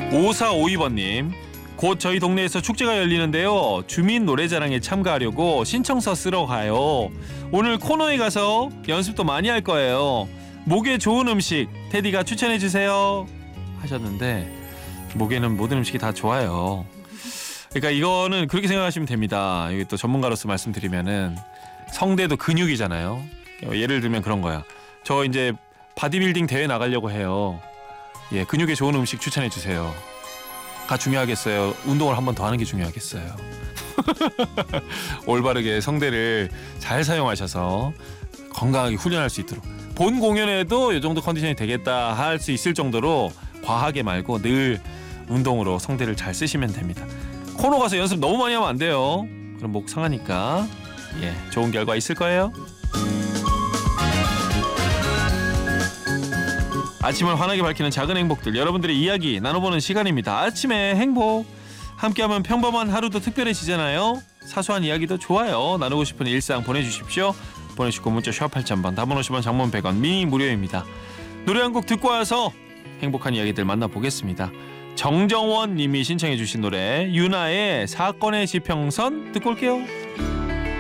5452번님, 곧 저희 동네에서 축제가 열리는데요. 주민 노래자랑에 참가하려고 신청서 쓰러 가요. 오늘 코너에 가서 연습도 많이 할 거예요. 목에 좋은 음식 테디가 추천해 주세요 하셨는데, 목에는 모든 음식이 다 좋아요. 그러니까 이거는 그렇게 생각하시면 됩니다. 여기 또 전문가로서 말씀드리면은 성대도 근육이잖아요. 예를 들면 그런 거야. 저 이제 바디빌딩 대회 나가려고 해요. 예, 근육에 좋은 음식 추천해 주세요. 가 중요하겠어요? 운동을 한 번 더 하는 게 중요하겠어요? 올바르게 성대를 잘 사용하셔서 건강하게 훈련할 수 있도록, 본 공연에도 이 정도 컨디션이 되겠다 할 수 있을 정도로 과하게 말고 늘 운동으로 성대를 잘 쓰시면 됩니다. 코너 가서 연습 너무 많이 하면 안 돼요. 그럼 목 상하니까. 예, 좋은 결과 있을 거예요. 아침을 환하게 밝히는 작은 행복들, 여러분들의 이야기 나눠보는 시간입니다. 아침의 행복. 함께하면 평범한 하루도 특별해지잖아요. 사소한 이야기도 좋아요. 나누고 싶은 일상 보내주십시오. 보내주시고 문자 샵 8000번, 단문 50원, 장문 100원, 미니 무료입니다. 노래 한 곡 듣고 와서 행복한 이야기들 만나보겠습니다. 정정원 님이 신청해 주신 노래, 유나의 사건의 지평선 듣고 올게요.